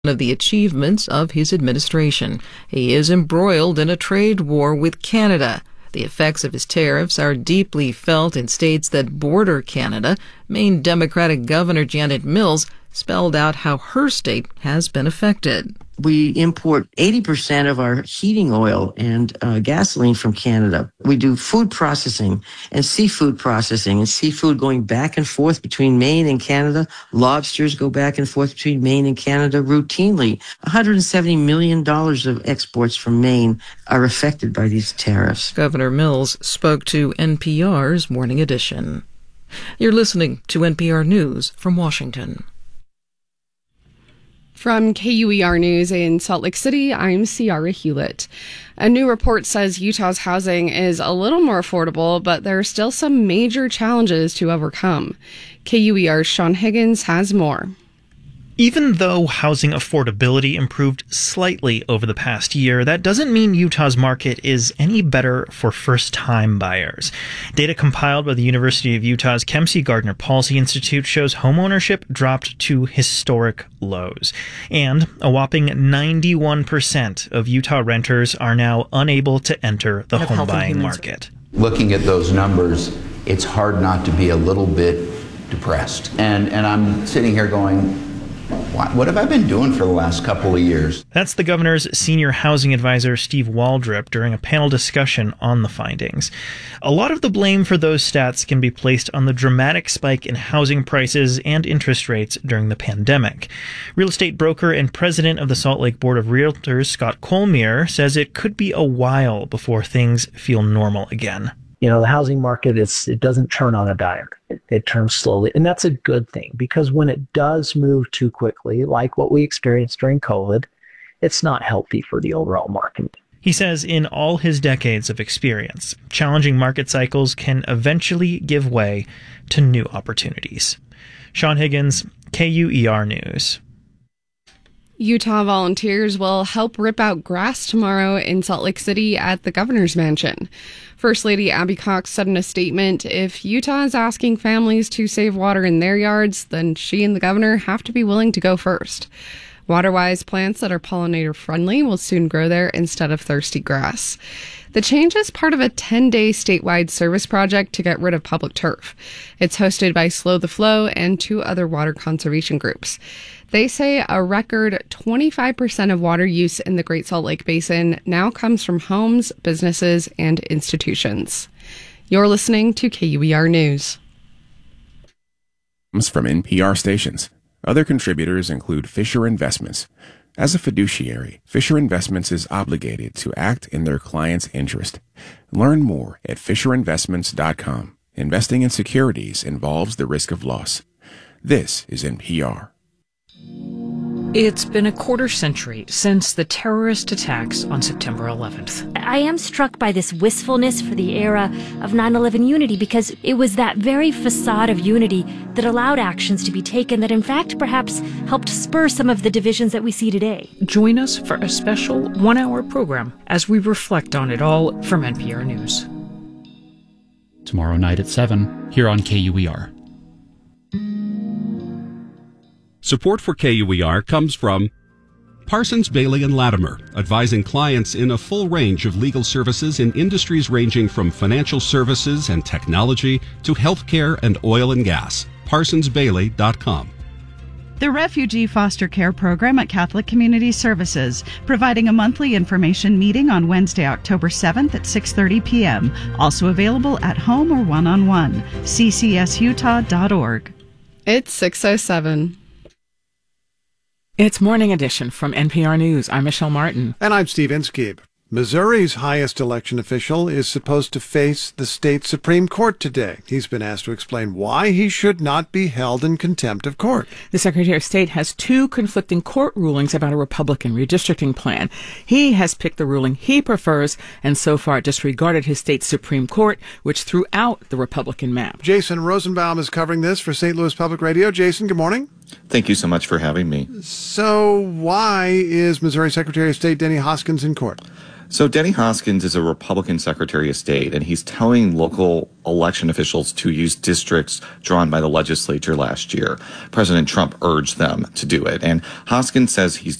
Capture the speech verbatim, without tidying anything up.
of the achievements of his administration. He is embroiled in a trade war with Canada. The effects of his tariffs are deeply felt in states that border Canada. Maine Democratic Governor Janet Mills spelled out how her state has been affected. We import eighty percent of our heating oil and uh, gasoline from Canada. We do food processing and seafood processing, and seafood going back and forth between Maine and Canada. Lobsters go back and forth between Maine and Canada routinely. one hundred seventy million dollars of exports from Maine are affected by these tariffs. Governor Mills spoke to N P R's Morning Edition. You're listening to N P R News from Washington. From K U E R News in Salt Lake City, I'm Ciara Hewlett. A new report says Utah's housing is a little more affordable, but there are still some major challenges to overcome. K U E R's Sean Higgins has more. Even though housing affordability improved slightly over the past year, that doesn't mean Utah's market is any better for first-time buyers. Data compiled by the University of Utah's Kempsey Gardner Policy Institute shows homeownership dropped to historic lows. And a whopping ninety-one percent of Utah renters are now unable to enter the home buying market. Looking at those numbers, it's hard not to be a little bit depressed. And, and I'm sitting here going, what have I been doing for the last couple of years? That's the governor's senior housing advisor, Steve Waldrop, during a panel discussion on the findings. A lot of the blame for those stats can be placed on the dramatic spike in housing prices and interest rates during the pandemic. Real estate broker and president of the Salt Lake Board of Realtors, Scott Colmier, says it could be a while before things feel normal again. You know, the housing market, it's, it doesn't turn on a dime. It, it turns slowly. And that's a good thing, because when it does move too quickly, like what we experienced during COVID, it's not healthy for the overall market. He says in all his decades of experience, challenging market cycles can eventually give way to new opportunities. Sean Higgins, K U E R News. Utah volunteers will help rip out grass tomorrow in Salt Lake City at the governor's mansion. First Lady Abby Cox said in a statement, if Utah is asking families to save water in their yards, then she and the governor have to be willing to go first. Water-wise plants that are pollinator-friendly will soon grow there instead of thirsty grass. The change is part of a ten-day statewide service project to get rid of public turf. It's hosted by Slow the Flow and two other water conservation groups. They say a record twenty-five percent of water use in the Great Salt Lake Basin now comes from homes, businesses, and institutions. You're listening to K U E R News. From N P R stations. Other contributors include Fisher Investments. As a fiduciary, Fisher Investments is obligated to act in their client's interest. Learn more at fisher investments dot com. Investing in securities involves the risk of loss. This is N P R. It's been a quarter century since the terrorist attacks on September eleventh. I am struck by this wistfulness for the era of nine eleven unity, because it was that very facade of unity that allowed actions to be taken that in fact perhaps helped spur some of the divisions that we see today. Join us for a special one-hour program as we reflect on it all from N P R News. Tomorrow night at seven, here on K U E R. Support for K U E R comes from Parsons, Bailey and Latimer, advising clients in a full range of legal services in industries ranging from financial services and technology to healthcare and oil and gas. parsons bailey dot com. The Refugee Foster Care Program at Catholic Community Services, providing a monthly information meeting on Wednesday, October seventh at six thirty p.m. Also available at home or one-on-one. c c s utah dot org. It's six oh seven. It's Morning Edition from N P R News. I'm Michelle Martin. And I'm Steve Inskeep. Missouri's highest election official is supposed to face the state Supreme Court today. He's been asked to explain why he should not be held in contempt of court. The Secretary of State has two conflicting court rulings about a Republican redistricting plan. He has picked the ruling he prefers and so far disregarded his state's Supreme Court, which threw out the Republican map. Jason Rosenbaum is covering this for Saint Louis Public Radio. Jason, good morning. Thank you so much for having me. So why is Missouri Secretary of State Denny Hoskins in court? So Denny Hoskins is a Republican Secretary of State, and he's telling local election officials to use districts drawn by the legislature last year. President Trump urged them to do it. And Hoskins says he's